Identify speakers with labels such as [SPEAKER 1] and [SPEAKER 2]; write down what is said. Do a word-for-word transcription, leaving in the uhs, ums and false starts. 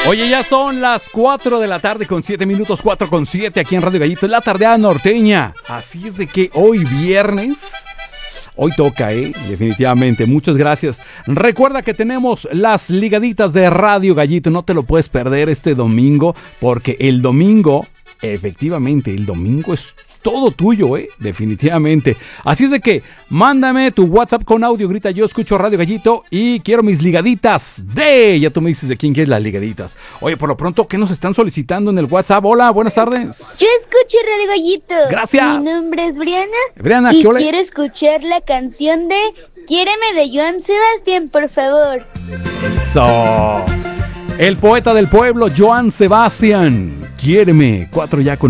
[SPEAKER 1] Oye, ya son las cuatro de la tarde con siete minutos, cuatro con siete aquí en Radio Gallito, en la tardeada norteña. Así es de que hoy viernes, hoy toca, ¿eh? Definitivamente, muchas gracias. Recuerda que tenemos las ligaditas de Radio Gallito, no te lo puedes perder este domingo, porque el domingo, efectivamente, el domingo es todo tuyo, ¿eh? Definitivamente. Así es de que mándame tu WhatsApp con audio, grita yo escucho Radio Gallito y quiero mis ligaditas de... Ya tú me dices de quién quieres las ligaditas. Oye, por lo pronto, ¿qué nos están solicitando en el WhatsApp? Hola, buenas tardes.
[SPEAKER 2] Yo escucho Radio Gallito.
[SPEAKER 1] Gracias.
[SPEAKER 2] Mi nombre es Briana.
[SPEAKER 1] Briana,
[SPEAKER 2] y
[SPEAKER 1] ¿qué ole?
[SPEAKER 2] quiero escuchar la canción de Quiéreme de Joan Sebastián, por favor.
[SPEAKER 1] Eso. El poeta del pueblo, Joan Sebastián. Quiéreme. Cuatro ya con